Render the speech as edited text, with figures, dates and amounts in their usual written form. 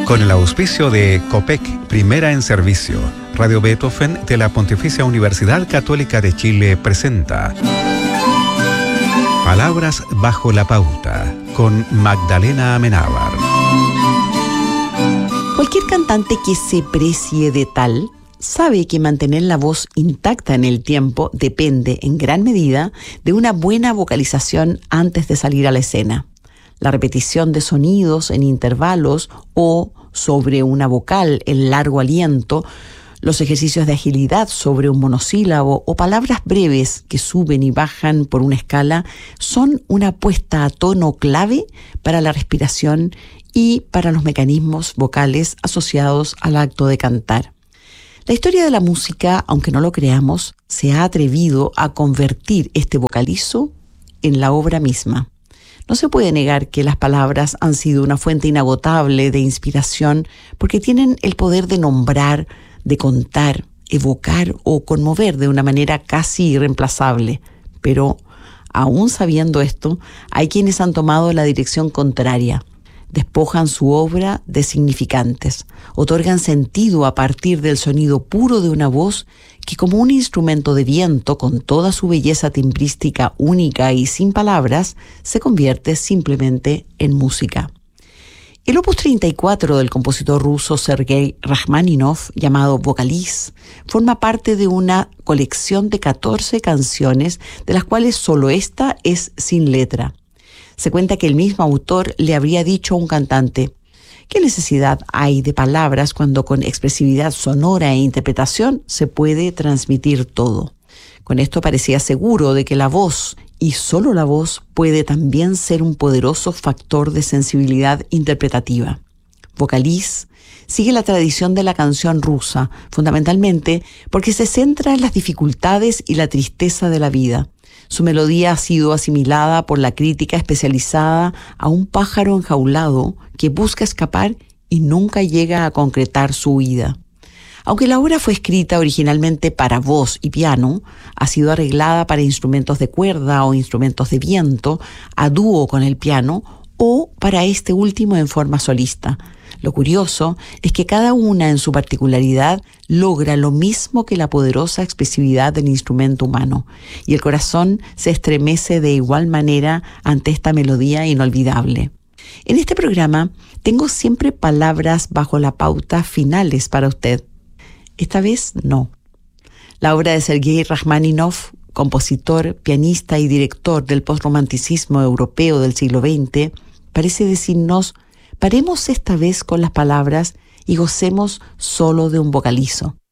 Con el auspicio de COPEC, Primera en Servicio, Radio Beethoven de la Pontificia Universidad Católica de Chile presenta Palabras bajo la pauta, con Magdalena Amenábar. Cualquier cantante que se precie de tal sabe que mantener la voz intacta en el tiempo depende, en gran medida, de una buena vocalización antes de salir a la escena. La repetición de sonidos en intervalos o sobre una vocal en largo aliento, los ejercicios de agilidad sobre un monosílabo o palabras breves que suben y bajan por una escala son una puesta a tono clave para la respiración y para los mecanismos vocales asociados al acto de cantar. La historia de la música, aunque no lo creamos, se ha atrevido a convertir este vocalizo en la obra misma. No se puede negar que las palabras han sido una fuente inagotable de inspiración porque tienen el poder de nombrar, de contar, evocar o conmover de una manera casi irreemplazable. Pero, aún sabiendo esto, hay quienes han tomado la dirección contraria. Despojan su obra de significantes, otorgan sentido a partir del sonido puro de una voz que, como un instrumento de viento con toda su belleza timbrística única y sin palabras, se convierte simplemente en música. El opus 34 del compositor ruso Sergei Rachmaninoff, llamado Vocaliz, forma parte de una colección de 14 canciones, de las cuales solo esta es sin letra. Se cuenta que el mismo autor le habría dicho a un cantante: ¿qué necesidad hay de palabras cuando con expresividad sonora e interpretación se puede transmitir todo? Con esto parecía seguro de que la voz, y solo la voz, puede también ser un poderoso factor de sensibilidad interpretativa. Vocaliz sigue la tradición de la canción rusa, fundamentalmente porque se centra en las dificultades y la tristeza de la vida. Su melodía ha sido asimilada por la crítica especializada a un pájaro enjaulado que busca escapar y nunca llega a concretar su huida. Aunque la obra fue escrita originalmente para voz y piano, ha sido arreglada para instrumentos de cuerda o instrumentos de viento, a dúo con el piano o para este último en forma solista. Lo curioso es que cada una en su particularidad logra lo mismo que la poderosa expresividad del instrumento humano, y el corazón se estremece de igual manera ante esta melodía inolvidable. En este programa tengo siempre palabras bajo la pauta finales para usted. Esta vez no. La obra de Sergei Rachmaninoff, compositor, pianista y director del postromanticismo europeo del siglo XX, parece decirnos: paremos esta vez con las palabras y gocemos solo de un vocalizo.